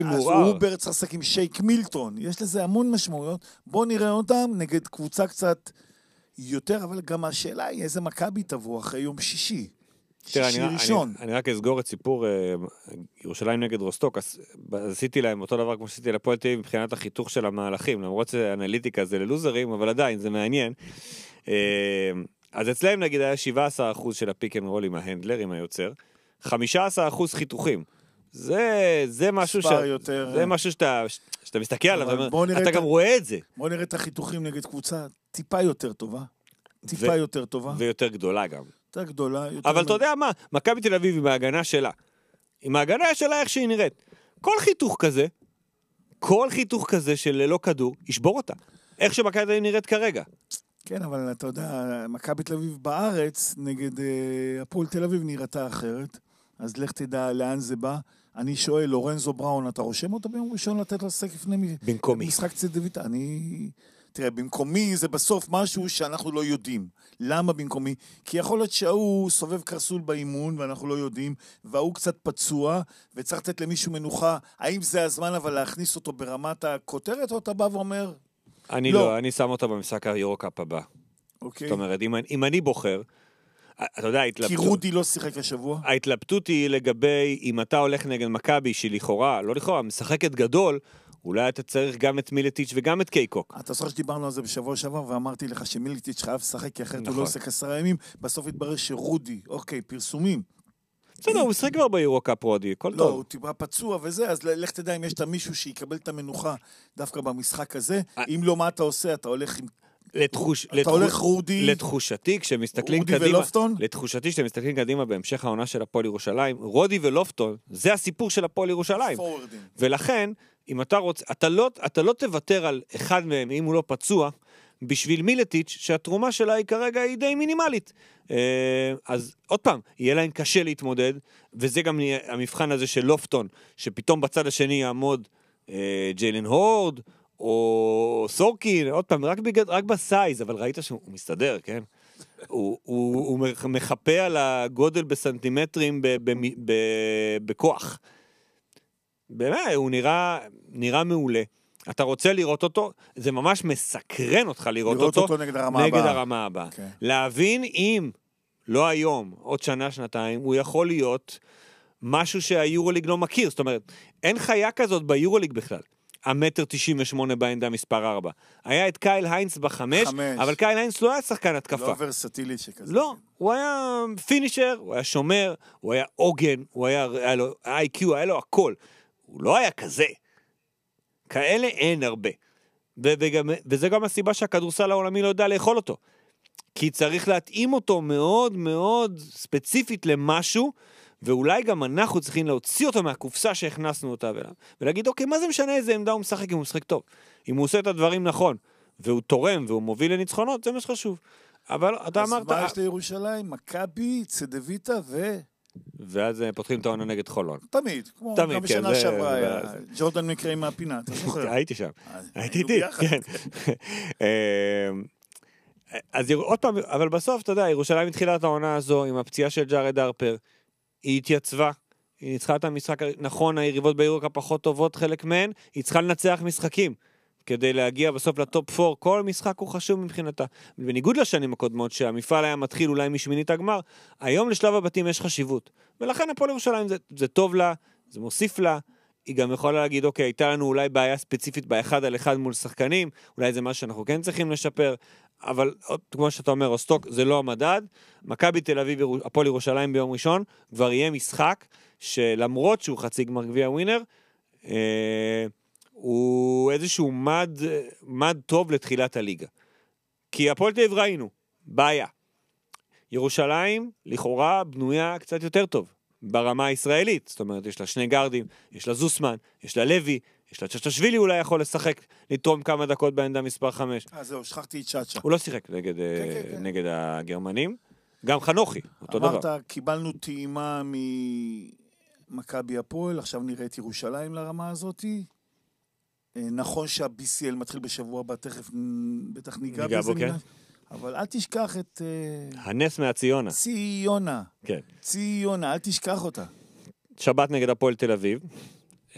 אז אובר צריך לשחק עם שייק מילטון, יש לזה המון משמעויות, בואו נראה אותם נגד קבוצה קצת יותר, אבל גם השאלה היא איזה מכבי תבוא אחרי יום שישי. שישי ראשון. אני רק אסגור את סיפור ירושלים נגד רוסטוק, עשיתי להם אותו דבר כמו שעשיתי לפועל תל אביב מבחינת החיתוך של המהלכים, למרות שאנליטיקה זה ללוזרים, אבל עדיין זה מעניין. אז אצלהם נגיד היה 17% של הפיק אנד רול עם ההנדלר, עם היוצר, 15% חיתוכים. זה משהו זה משהו שאתה מסתכל עליו, אתה גם רואה את זה. בוא נראה את החיתוכים נגד קבוצה טיפה יותר טובה. טיפה יותר טובה. ויותר גדולה גם. יותר גדולה. אבל אתה יודע מה? מכבי תל אביב עם ההגנה שלה. עם ההגנה שלה איך שהיא נראית. כל חיתוך כזה של ללא כדור, ישבור אותה. איך שמכבי תל אביב נראית כרגע. כן, אבל אתה יודע, מכבי תל אביב בארץ נגד הפועל תל אביב נראתה אחרת. אז לך תדע לאן זה בא. אני שואל, לורנזו בראון, אתה רושם אותו ביום ראשון לתת לסק לפני במקומי. משחק צדוויטה? תראה, במקומי זה בסוף משהו שאנחנו לא יודעים. למה במקומי? כי יכול להיות שהוא סובב קרסול באימון, ואנחנו לא יודעים, והוא קצת פצוע, וצריך לתת למישהו מנוחה. האם זה הזמן אבל להכניס אותו ברמת הכותרת, או אתה בא ואומר? אני לא, אני שם אותו במשחק היורוקאפ הבא. אוקיי. זאת אומרת, אם אני בוחר, אתה יודע, כי רודי לא שיחק השבוע. ההתלבטות היא לגבי אם אתה הולך נגד מכבי שהיא לכאורה, לא לכאורה, משחקת גדול, אולי אתה צריך גם את מילטיץ' וגם את קייקוק. אתה זוכר שדיברנו על זה בשבוע שעבר, ואמרתי לך שמילטיץ' חייב לשחק, כי אחרת הוא לא עושה 10 ימים, בסוף התברר שרודי, אוקיי, פרסומים. בסדר, הוא משחק כבר ביורוקאפ רודי, כל טוב. לא, הוא טיפה פצוע וזה, אז לך תדע אם יש את מישהו שיקבל את המנוחה דווקא במשחק הזה, אם לא מה אתה עושה, אתה הולך עם... אתה הולך רודי... לתחושתי, כשמסתכלים קדימה בהמשך העונה של הפועל ירושלים, רודי ולופטון, זה הסיפור של הפועל ירושלים. ולכן, אם אתה רוצה, אתה לא תוותר על אחד מהם, אם הוא לא פצוע, בשביל מילטיץ' שהתרומה שלה היא כרגע היא די מינימלית. אז עוד פעם, יהיה להם קשה להתמודד, וזה גם המבחן הזה של לופטון, שפתאום בצד השני יעמוד ג'יילן הורד, או סורקין, עוד פעם, רק בסייז, אבל ראית שהוא מסתדר, כן? הוא מחפה על הגודל בסנטימטרים בכוח. באמת, הוא נראה מעולה. אתה רוצה לראות אותו, זה ממש מסקרן אותך לראות אותו נגד הרמה הבאה. Okay. להבין אם, לא היום, עוד שנה, שנתיים, הוא יכול להיות משהו שהיורוליג לא מכיר. זאת אומרת, אין חיה כזאת ביורוליג בכלל. 1.98 בעמדה מספר 4. היה את קייל היינס ב5, אבל קייל היינס לא היה שחקן התקפה. לא ורסטילית שכזה. לא, הוא היה פינישר, הוא היה שומר, הוא היה אוגן, היה לו IQ, היה לו הכל. הוא לא היה כזה. כאלה אין הרבה. וזה גם הסיבה שהכדורסל העולמי לא יודע לאכול אותו. כי צריך להתאים אותו מאוד מאוד ספציפית למשהו, ואולי גם אנחנו צריכים להוציא אותו מהקופסה שהכנסנו אותה אליו, ולהגיד, אוקיי, מה זה משנה איזה עמדה הוא משחק אם הוא משחק טוב? אם הוא עושה את הדברים נכון, והוא תורם, והוא מוביל לניצחונות, זה מה שחשוב. אבל אתה אמרת... אז מה יש לירושלים? מכבי, צדוויטה ואז פותחים את העונה נגד חולון. תמיד, כמו גם בשנה שעברה היה. ג'ורדן מקרה עם הפינה, אתה זוכר? הייתי שם. הייתי איתי, כן. אז עוד פעם, אבל בסוף, אתה יודע, ירושלים התחילה את העונה הזו עם הפציעה של ג'ארד הרפר, היא התייצבה, היא ניצחה את המשחק, נכון, היריבות ביורוקאפ פחות טובות, חלק מהן, היא צריכה לנצח משחקים, כדי להגיע בסוף לטופ 4, כל משחק הוא חשוב מבחינתה. בניגוד לשנים הקודמות, שהמפעל היה מתחיל אולי משמינית הגמר, היום לשלב הבתים יש חשיבות, ולכן הפועל ירושלים זה טוב לה, זה מוסיף לה, היא גם יכולה להגיד, אוקיי, הייתה לנו אולי בעיה ספציפית באחד על אחד מול שחקנים, אולי זה מה שאנחנו כן צריכים לשפר, אבל כמו שאתה אומר, רוסטוק זה לא המדד, מכבי תל אביב, הפועל ירושלים ביום ראשון, כבר יהיה משחק שלמרות שהוא חצי גמר גביע ווינר, הוא איזשהו מד טוב לתחילת הליגה. כי הפועל תל אביב ראינו, בעיה. ירושלים לכאורה בנויה קצת יותר טוב, ברמה הישראלית, זאת אומרת, יש לה שני גרדים, יש לה זוסמן, יש לה לוי, יש לה צ'צ'שווילי אולי יכול לשחק, לתרום כמה דקות בעמדה מספר 5. זהו, שכחתי את צ'צ'ה. הוא לא שיחק נגד הגרמנים, גם חנוכי, אותו דבר. אמרת, קיבלנו טעימה ממכבי הפועל, עכשיו נראה את ירושלים לרמה הזאת. נכון שה-BCL מתחיל בשבוע הבא, תכף בטח ניגע בזה. אבל אל תשכח את... הנס מהציונה. ציונה. כן. ציונה, אל תשכח אותה. שבת נגד הפועל תל אביב.